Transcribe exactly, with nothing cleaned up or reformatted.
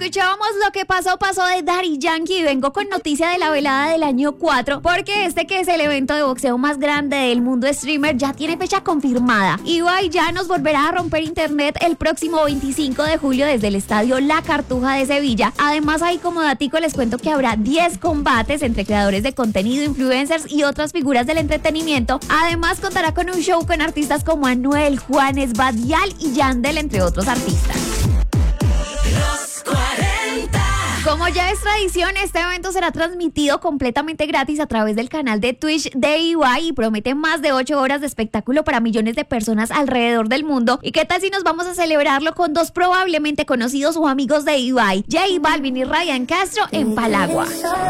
escuchábamos Lo que pasó, pasó de Daddy Yankee y vengo con noticia de la velada del año cuatro, porque este que es el evento de boxeo más grande del mundo streamer ya tiene fecha confirmada. Ibai ya nos volverá a romper internet el próximo veinticinco de julio desde el estadio La Cartuja de Sevilla. Además, ahí como datico les cuento que habrá diez combates entre creadores de contenido, influencers y otras figuras del entretenimiento. Además, contará con un show con artistas como Anuel, Juanes, Badial y Yandel, entre otros artistas. Como ya es tradición, este evento será transmitido completamente gratis a través del canal de Twitch de Ibai y promete más de ocho horas de espectáculo para millones de personas alrededor del mundo. ¿Y qué tal si nos vamos a celebrarlo con dos probablemente conocidos o amigos de Ibai, J Balvin y Ryan Castro en Palagua?